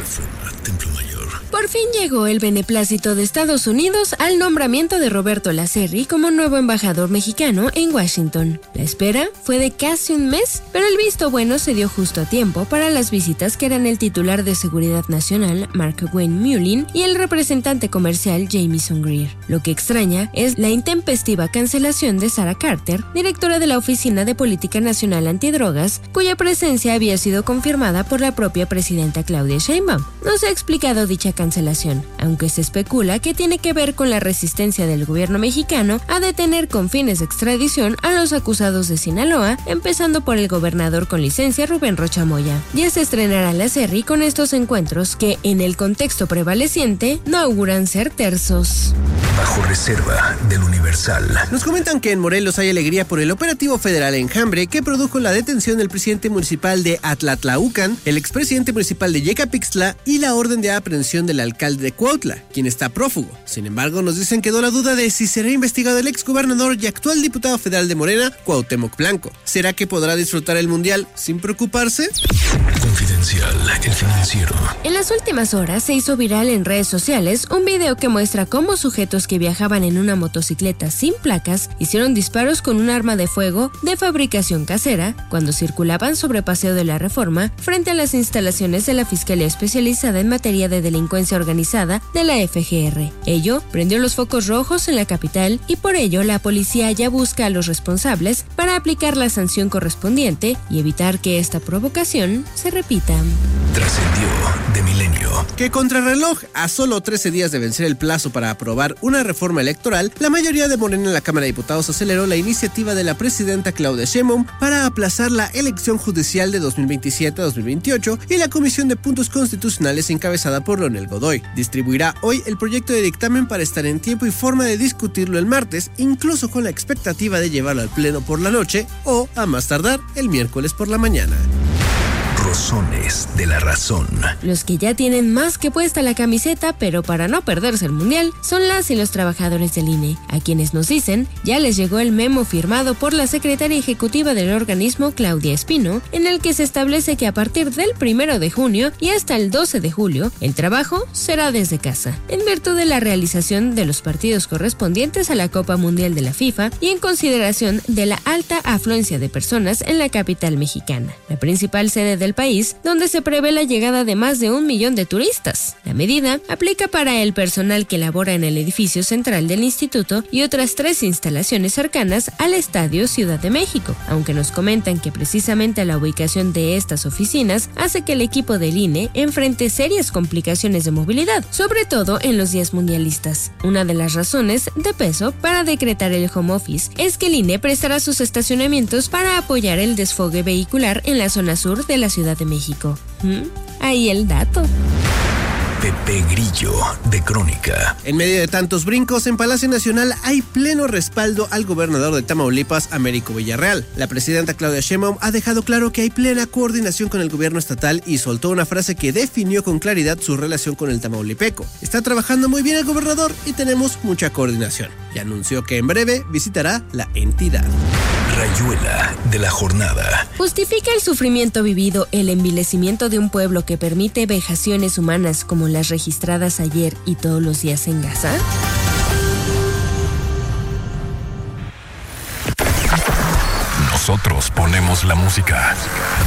Reforma, Templo Mayor. Por fin llegó el beneplácito de Estados Unidos al nombramiento de Roberto Lacerri como nuevo embajador mexicano en Washington. La espera fue de casi un mes, pero el visto bueno se dio justo a tiempo para las visitas que eran el titular de Seguridad Nacional, Mark Wayne Mullin, y el representante comercial, Jamieson Greer. Lo que extraña es la intempestiva cancelación de Sarah Carter, directora de la Oficina de Política Nacional Antidrogas, cuya presencia había sido confirmada por la propia presidenta Claudia Sheinbaum. No se ha explicado dicha cancelación, aunque se especula que tiene que ver con la resistencia del gobierno mexicano a detener con fines de extradición a los acusados de Sinaloa, empezando por el gobernador con licencia Rubén Rocha Moya. Ya se estrenará Lacerri con estos encuentros que, en el contexto prevaleciente, no auguran ser tersos. Bajo reserva del Universal. Nos comentan que en Morelos hay alegría por el operativo federal Enjambre que produjo la detención del presidente municipal de Atlatlaucan, el expresidente municipal de Yecapixtla y la orden de aprehensión del alcalde de Cuautla, quien está prófugo. Sin embargo, nos dicen quedó la duda de si será investigado el exgobernador y actual diputado federal de Morena, Cuauhtémoc Blanco. ¿Será que podrá disfrutar el mundial sin preocuparse? Confidencial, el financiero. En las últimas horas se hizo viral en redes sociales un video que muestra cómo sujetos que viajaban en una motocicleta sin placas hicieron disparos con un arma de fuego de fabricación casera cuando circulaban sobre Paseo de la Reforma frente a las instalaciones de la Fiscalía Especializada en Materia de Delincuencia Organizada de la FGR. Ello prendió los focos rojos en la capital y por ello la policía ya busca a los responsables para aplicar la sanción correspondiente y evitar que esta provocación se repita. Trascendió de Milenio. Que contrarreloj, a solo 13 días de vencer el plazo para aprobar una reforma electoral, la mayoría de Morena en la Cámara de Diputados aceleró la iniciativa de la presidenta Claudia Sheinbaum para aplazar la elección judicial de 2027 a 2028 y la Comisión de Puntos Constitucionales encabezada por Leonel Godoy. Distribuirá hoy el proyecto de dictamen para estar en tiempo y forma de discutirlo el martes, incluso con la expectativa de llevarlo al pleno por la noche o, a más tardar, el miércoles por la mañana. Rosones de la razón. Los que ya tienen más que puesta la camiseta, pero para no perderse el mundial, son las y los trabajadores del INE, a quienes nos dicen ya les llegó el memo firmado por la secretaria ejecutiva del organismo, Claudia Espino, en el que se establece que a partir del 1 de junio y hasta el 12 de julio, el trabajo será desde casa, en virtud de la realización de los partidos correspondientes a la Copa Mundial de la FIFA y en consideración de la alta afluencia de personas en la capital mexicana, la principal sede del país, donde se prevé la llegada de más de 1 millón de turistas. La medida aplica para el personal que labora en el edificio central del instituto y otras 3 instalaciones cercanas al Estadio Ciudad de México, aunque nos comentan que precisamente la ubicación de estas oficinas hace que el equipo del INE enfrente serias complicaciones de movilidad, sobre todo en los días mundialistas. Una de las razones de peso para decretar el home office es que el INE prestará sus estacionamientos para apoyar el desfogue vehicular en la zona sur de la Ciudad de México. Ahí el dato. Pepe Grillo, de Crónica. En medio de tantos brincos, en Palacio Nacional hay pleno respaldo al gobernador de Tamaulipas, Américo Villarreal. La presidenta Claudia Sheinbaum ha dejado claro que hay plena coordinación con el gobierno estatal y soltó una frase que definió con claridad su relación con el tamaulipeco. Está trabajando muy bien el gobernador y tenemos mucha coordinación. Y anunció que en breve visitará la entidad. Rayuela de la jornada. ¿Justifica el sufrimiento vivido el envilecimiento de un pueblo que permite vejaciones humanas como las registradas ayer y todos los días en Gaza? Nosotros ponemos la música.